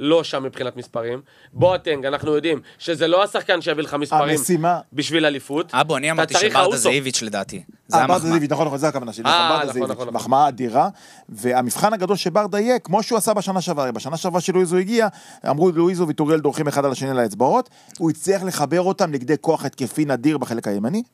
לא שם מבחינת מספרים. בואטנג, אנחנו יודעים שזה לא השחקן שיביא לך מספרים בשביל אליפות. אבו, אני אמרתי שברדה זאיביץ' לדעתי. ברדה זאיביץ', נכון, זה הכוונה שלי. ברדה זאיביץ', מחמאה אדירה. והמבחן הגדול שברדה יהיה, כמו שהוא עשה בשנה שעברה. בשנה שעברה שלואיזו הגיע, אמרו לואיזו וטוריאל דורכים אחד על השני על האצבעות. הוא הצליח לחבר אותם נגדי כוח התקפי נדיר בחלק הימני,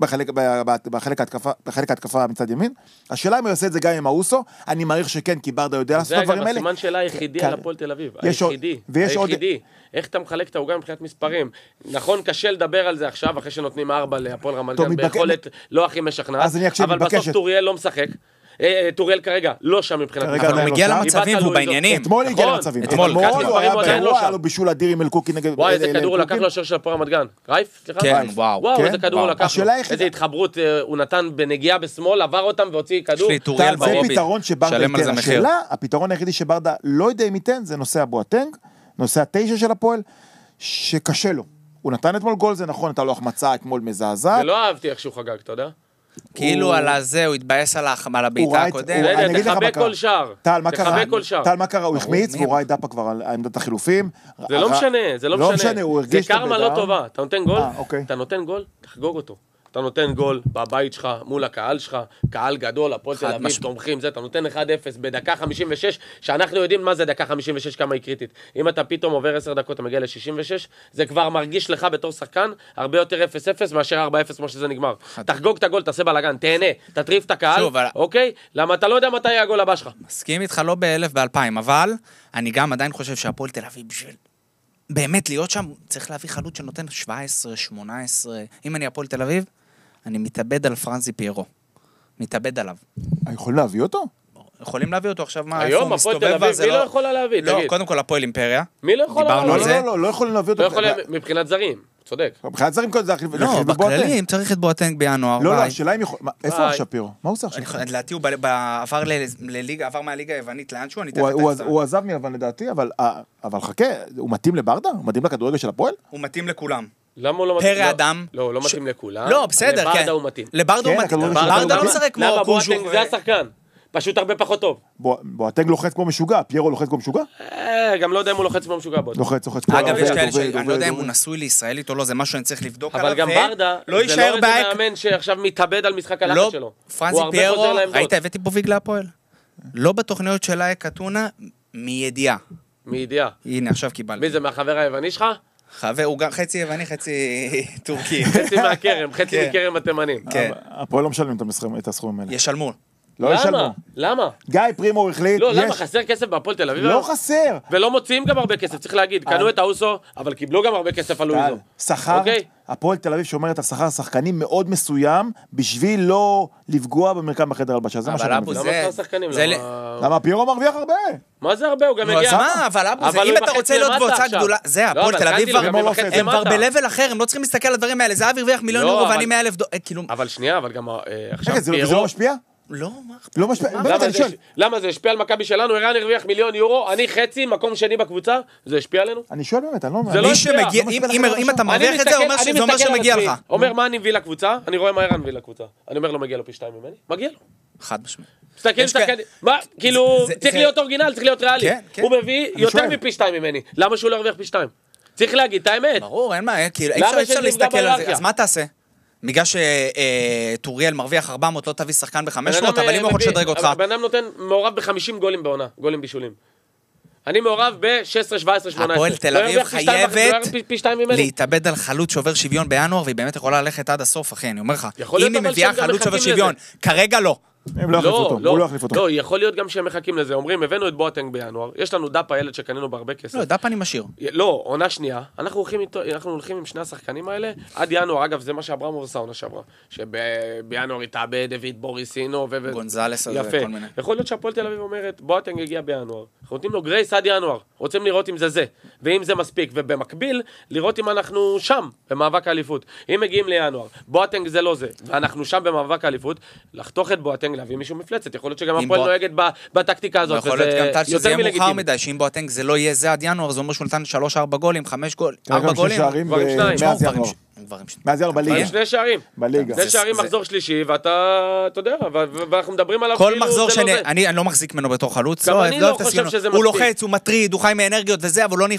בחלק ההתקפה מצד ימין. השאלה אם הוא יעשה את זה גם עם האוסו, אני מעריך שכן, כי ברדה יודע לעשות את הדברים האלה. זה גם הסימן שאלה היחידי על הפועל תל אביב. היחידי. איך אתה מחלק את העוגה מבחינת מספרים? נכון, קשה לדבר על זה עכשיו, אחרי שנותנים 4 להפועל רמת גן, ביכולת לא הכי משכנעת, אבל בסוף טוריאל לא משחק. טוריאל כרגע לא שם מבחינת אבל הוא מגיע למצבים והוא בעניינים. אתמול הגיע למצבים. אתמול הוא היה לו בישול אדיר עם אלקוקי נגד... וואי, איזה כדור הוא לקח לו השוער של הפועל רמת גן. רייף? כן, וואו. איזה כדור הוא לקח לו. איזה התחברות הוא נתן בנגיעה בשמאל, עבר אותם והוציא כדור. זה פתרון שברדה ייתן. השאלה, הפתרון היחידי שברדה לא יודע אם ייתן, זה נושא הבואטנג, נושא 9 של הפועל, שקשה לו. הוא נתן אתמול גול, זה נכון, אתה לא החמצה אתמול מזעזעת. זה לא אהבתי איך שהוא חגג, אתה יודע? כאילו על הזה, הוא התבאס על הבעיטה הקודמת. תחבק כל שער. טל, מה קרה? הוא החמיץ, והוא ראה את דאפה כבר על עמדת החילופים. זה לא משנה, זה לא משנה. זה קרמה לא טובה. אתה נותן גול, תחגוג אותו. אתה נותן גול בבית שלך, מול הקהל שלך, קהל גדול, הפועל תל אביב, תומכים, אתה נותן 1-0 בדקה 56, שאנחנו יודעים מה זה דקה 56, כמה היא קריטית. אם אתה פתאום עובר 10 דקות, אתה מגיע ל-66, זה כבר מרגיש לך בתור שחקן, הרבה יותר 0-0 מאשר 4-0 כמו שזה נגמר. תחגוג את הגול, תעשה בלגן, תהנה, תטריף את הקהל, אוקיי? למה אתה לא יודע מתי יהיה הגול הבא שלך. מסכים איתך לא ב-1000 ב-2000, אבל אני גם עדיין חושב שהפועל תל אביב בשביל באמת להיות שם, צריך להביא חלוץ שנותן 17, 18. אם אני הפועל תל אביב, אני מתאבד על פרנזי פיירו. מתאבד עליו. יכולים להביא אותו? יכולים להביא אותו עכשיו, מה, היום הפועל תל אביב, מי לא יכולה להביא? לא, קודם כל הפועל אימפריה. מי לא יכולה להביא? לא יכולים להביא אותו. לא יכולים מבחינת זרים, צודק. מבחינת זרים כל זה להחליף בואטנג. לא, בכללי, אם צריך את בואטנג בינואר. לא, השאלה אם יכול... איפה הוא שפירו? מה הוא עושה עכשיו? לדעתי הוא עבר מהליגה היוונית לאנשהו, הוא עזב מיוון לדעתי, אבל חכה, הוא מתאים לברדה? הוא מתאים לכדורגל של הפועל? הוא מתאים לכולם. למה הוא לא מתאים? פרא אדם. לא, הוא לא מתאים לכולם. לא, בסדר, כן. לברדה הוא מתאים. לברדה הוא מתאים. ברדה לא משחק כמו קוז'ו. למה בואטנג זה השחקן? פשוט הרבה פחות טוב. בואטנג לוחץ כמו משוגע, פיירו לוחץ כמו משוגע? גם לא יודע אם הוא לוחץ כמו משוגע בואטנג. לוחץ. אגב, יש כאלה שאני לא יודע אם הוא נשוי לישראלית או לא, זה משהו שאני צריך לבדוק עליו. אבל גם ברדה, זה לא איזה מאמן שעכשיו מתאבד על משחק הלחץ שלו. פרנזי פיירו, ראית הבאתי פה ויגלה הפועל? לא בתוכניות של אייק אתונה, מידיעה. מידיעה. הנה, עכשיו קיבלתי. מי זה, מהחבר היווני שלך? חבר, הוא גם חצי יווני, חצי טורקי. חצי מהקרם, חצי מכרם התימנים. הפועל לא משלמים את הסכומים האלה. ישלמו. לא ישלמו. למה? גיא פרימו החליט. לא, למה? חסר כסף בהפועל תל אביב? לא חסר. ולא מוציאים גם הרבה כסף, צריך להגיד. קנו את האוסו, אבל קיבלו גם הרבה כסף על לואיזו. שכר, הפועל תל אביב שומרת על שכר שחקנים מאוד מסוים, בשביל לא לפגוע במרקם בחדר הלבשה. זה מה שאני מבין. למה אתה שחקנים? למה פיירו מרוויח הרבה? מה זה הרבה? הוא גם מגיע... מה, אבל אבו, אם אתה רוצה להיות קבוצה גדולה, זה, הפועל תל אביב הם כבר בלבל אחר, הם לא צריכים להסתכל על הדברים האלה, זה הרוויח מיליון יורו ואני 100,000 $. אבל שנייה, אבל גם עכשיו פיירו... זה לא משפיע? לא משפיע. למה זה השפיע על מכבי שלנו? ערן הרוויח מיליון יורו, אני חצי, מקום שני בקבוצה, זה השפיע עלינו? אני שואל באמת, אני לא אומר. זה לא השפיע. אם אתה מרוויח את זה, זה אומר שמגיע לך. אומר מה אני מביא לקבוצה, אני רואה מה ערן מביא לקבוצה. אני אומר לו מגיע לו פי 2 ממני, מגיע לו. חד משמעית. תסתכל, מה, כאילו, צריך להיות אורגינל, צריך להיות ריאלי. הוא מביא יותר מפי 2 ממני. למה שהוא לא הרוויח פי 2? צריך להגיד את האמת. ברור, אין מה, כאילו, אפשר להסתכל על זה. אז מה תעשה? בגלל שטוריאל מרוויח 400, לא תביא שחקן ב-500, אבל אם הוא יכול לשדרג אותך. הבן אדם נותן מעורב ב-50 גולים בעונה, גולים בישולים. אני מעורב ב-16, 17, 18. הפועל תל אביב חייבת להתאבד על חלוץ שעובר שוויון בינואר, והיא באמת יכולה ללכת עד הסוף, אחי, אני אומר לך. אם היא מביאה חלוץ שעובר שוויון, כרגע לא. הם לא יחליף אותו. לא, יכול להיות גם שהם מחכים לזה. אומרים, הבאנו את בואטנג בינואר, יש לנו דאפה ילד שקנינו בהרבה כסף. לא, דאפה אני משאיר. לא, עונה שנייה, אנחנו הולכים עם שני השחקנים האלה, עד ינואר, אגב, זה מה שאברמוב עשה עונה שעברה, שבינואר התאבד, דוד בוריסינו, גונזלס הזה, כל מיני. יכול להיות שהפועל תל אביב אומרת, בואטנג הגיע בינואר, אנחנו נותנים לו גרייס עד ינואר, רוצים לראות אם זה, ואם זה מספיק, ובמקביל, לראות אם אנחנו שם, במאבק האליפות. אם מגיעים לינואר, בואטנג זה לא זה, ואנחנו שם במאבק האליפות, לחתוך את בואטנג, להביא מישהו מפלצת. יכול להיות שגם הפועל נוהגת בטקטיקה הזאת. יכול להיות גם טל שזה יהיה מאוחר מדי, שאם בואטנג זה לא יהיה זה עד ינואר, זה אומר שהוא נתן 3-4 גולים, 5 גולים, 4 גולים. כבר עם 2. מאז ינואר בליגה. 2 שערים. בליגה. 2 שערים מחזור שלישי, ואתה יודע, ואנחנו מדברים עליו כל מחזור שאני לא מחזיק ממנו בתור חלוץ. גם אני לא חושב שזה מספיק. הוא לוחץ, הוא מטריד, הוא חי מאנרגיות וזה, אבל לא